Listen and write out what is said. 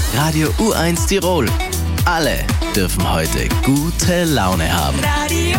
Radio U1 Tirol. Alle dürfen heute gute Laune haben. Radio